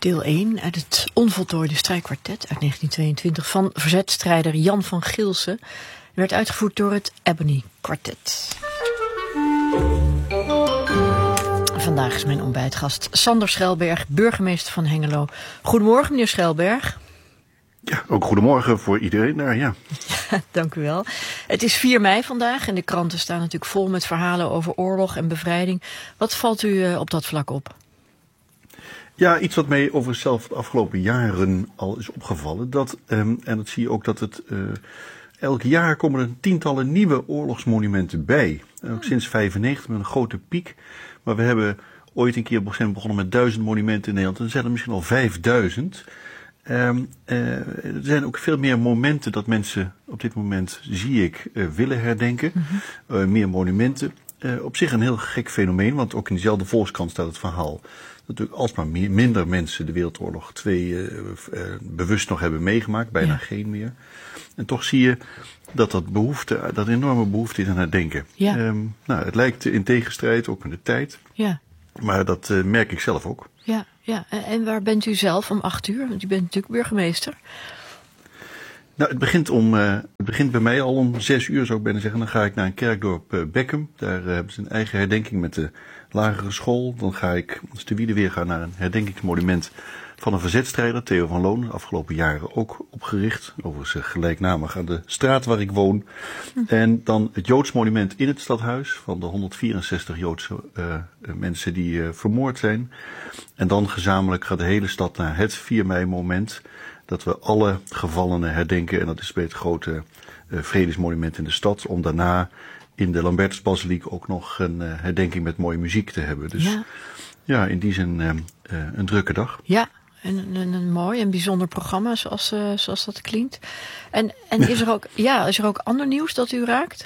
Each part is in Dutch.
Deel 1 uit het onvoltooide strijkkwartet uit 1922 van verzetstrijder Jan van Gilsen werd uitgevoerd door het Ebony Quartet. Vandaag is mijn ontbijtgast Sander Schelberg, burgemeester van Hengelo. Goedemorgen, meneer Schelberg. Ja, ook goedemorgen voor iedereen daar, ja. Ja, dank u wel. Het is 4 mei vandaag en de kranten staan natuurlijk vol met verhalen over oorlog en bevrijding. Wat valt u op dat vlak op? Ja, iets wat mij over zelf de afgelopen jaren al is opgevallen. En dat zie je ook dat het elk jaar komen er tientallen nieuwe oorlogsmonumenten bij. Ook sinds 1995 met een grote piek. Maar we hebben ooit een keer begonnen met 1000 monumenten in Nederland. En er zijn er misschien al 5000. Er zijn ook veel meer momenten dat mensen op dit moment, zie ik, willen herdenken. Meer monumenten. Op zich een heel gek fenomeen, want ook in diezelfde Volkskrant staat het verhaal dat natuurlijk alsmaar minder mensen de Wereldoorlog 2 bewust nog hebben meegemaakt, bijna geen meer. En toch zie je dat enorme behoefte is aan herdenken. Ja. Het lijkt in tegenstrijd, ook met de tijd. Ja. Maar dat merk ik zelf ook. Ja, ja. En waar bent u zelf om 8 uur? Want u bent natuurlijk burgemeester. Nou, het begint bij mij al om 6 uur, zou ik bijna zeggen. Dan ga ik naar een kerkdorp Beckum. Daar hebben ze een eigen herdenking met de lagere school. Dan ga ik, als de wielen weer gaan, naar een herdenkingsmonument van een verzetstrijder, Theo van Loon. De afgelopen jaren ook opgericht. Overigens gelijknamig aan de straat waar ik woon. En dan het Joods monument in het stadhuis van de 164 Joodse mensen die vermoord zijn. En dan gezamenlijk gaat de hele stad naar het 4 mei moment dat we alle gevallenen herdenken. En dat is bij het grote vredesmonument in de stad. Om daarna in de Lambertusbasiliek ook nog een herdenking met mooie muziek te hebben. Dus ja, in die zin een drukke dag. Ja, een mooi en bijzonder programma zoals dat klinkt. En is er ook ander nieuws dat u raakt?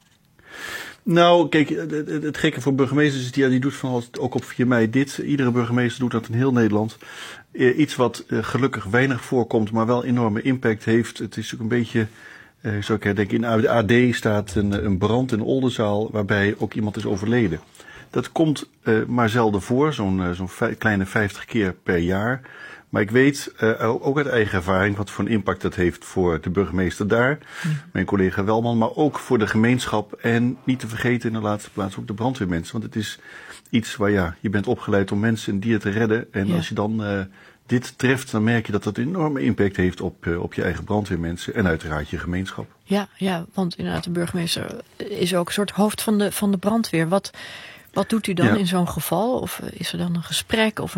Nou, kijk, het gekke voor burgemeesters is die doet van alles, ook op 4 mei dit. Iedere burgemeester doet dat in heel Nederland. Iets wat gelukkig weinig voorkomt, maar wel enorme impact heeft. Het is ook een beetje, zou ik herdenken, in de AD staat een brand in Oldenzaal waarbij ook iemand is overleden. Dat komt maar zelden voor, zo'n kleine 50 keer per jaar. Maar ik weet ook uit eigen ervaring wat voor een impact dat heeft voor de burgemeester daar, mijn collega Welman, maar ook voor de gemeenschap en niet te vergeten in de laatste plaats ook de brandweermensen. Want het is iets waar je bent opgeleid om mensen en dieren te redden. En als je dan dit treft, dan merk je dat dat een enorme impact heeft op je eigen brandweermensen en uiteraard je gemeenschap. Ja, want inderdaad de burgemeester is ook een soort hoofd van de brandweer. Wat doet u dan in zo'n geval? Of is er dan een gesprek of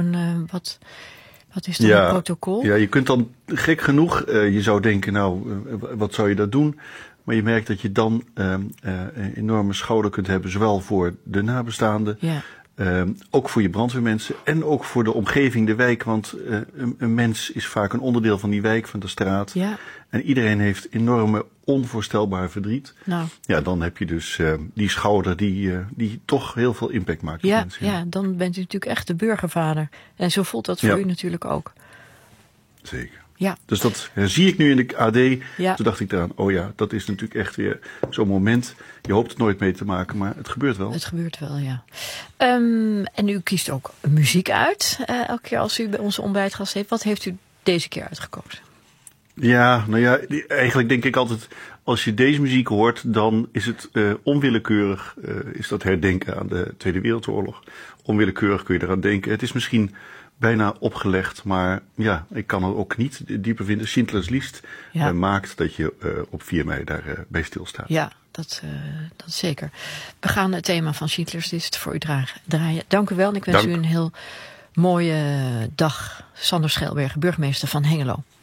wat is dan het protocol? Ja, je kunt dan gek genoeg, je zou denken, nou, wat zou je dat doen? Maar je merkt dat je dan een enorme schouder kunt hebben, zowel voor de nabestaanden, ook voor je brandweermensen en ook voor de omgeving, de wijk. Want een mens is vaak een onderdeel van die wijk, van de straat. Ja. En iedereen heeft enorme, onvoorstelbaar verdriet. Nou. Ja, dan heb je dus die schouder die toch heel veel impact maakt op mensen. Ja, dan bent u natuurlijk echt de burgervader. En zo voelt dat voor u natuurlijk ook. Zeker. Ja. Dus dat zie ik nu in de AD. Ja. Toen dacht ik eraan, dat is natuurlijk echt weer zo'n moment. Je hoopt het nooit mee te maken, maar het gebeurt wel. Het gebeurt wel, ja. En u kiest ook muziek uit, elke keer als u bij onze ontbijtgast heeft. Wat heeft u deze keer uitgekozen? Ja, eigenlijk denk ik altijd, als je deze muziek hoort, dan is het onwillekeurig, is dat herdenken aan de Tweede Wereldoorlog. Onwillekeurig kun je eraan denken. Het is misschien bijna opgelegd, maar ja, ik kan er ook niet dieper vinden. Schindler's List maakt dat je op 4 mei daar bij stilstaat. Ja, dat zeker. We gaan het thema van Schindler's List voor u draaien. Dank u wel en ik wens u een heel mooie dag. Sander Schelberg, burgemeester van Hengelo.